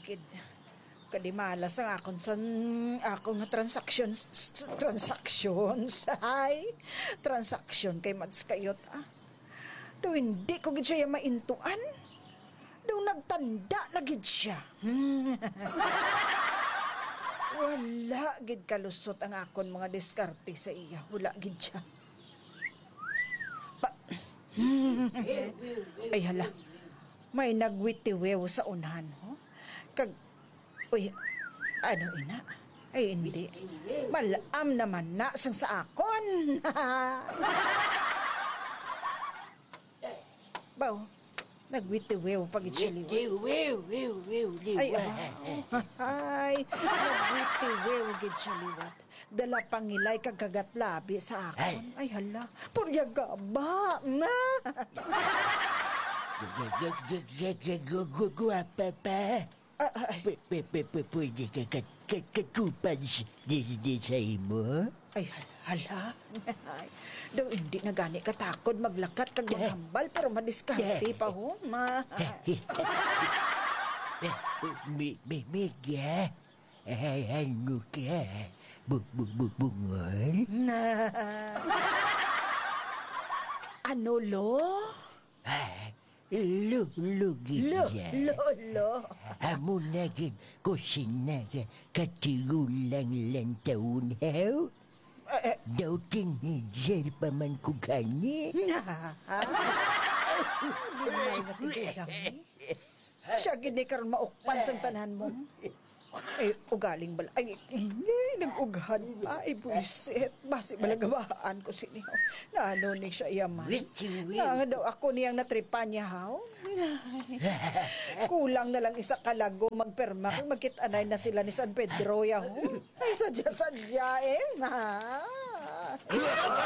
gid. Kadimalas ang akong transactions. Ay, transaction kay Mads Kayot, Daw hindi ko gid siya maintuan. Daw nagtanda na gid siya. Wala gid kalusot ang akon mga diskarte sa iya. Wala gid siya. Ay hala. May nagwitiwew sa unahan, ho? Uy, ano ina? Ay hindi. Malam naman na sang sa akon. Baw, nagwitiwew pag itchiliwat. Ay, nagwitiwew gitchiliwat. Dala pangilay kagagat labi sa akon. Ay hala, puryagaba na. Guwapa pa. Pwede ka katupan sa imo? Ay, hala. Ay, daw hindi na gani katakod maglakat kag maghambal pero madiskarte pa ho, ma. Migya, ano ka? Bungol? Ano, lo? Lo. Amo na gid kusina ka katigulang lang taon haw? Daw tinidyer pa man ko gani? Hindi na natigulang ni. Siya gini karon maukpan sang tanan mo. Ay, ugaling bala. Ay, nag-ughan pa. Ay, buisit. Basi balagabaan ko sinihaw. Naano ni siya yaman. Nga daw ako niyang natripan niya, haw. Kulang na lang isa kalago magperma. Kung magkitanay na sila ni San Pedro, yaw. Ay, sadya, ha?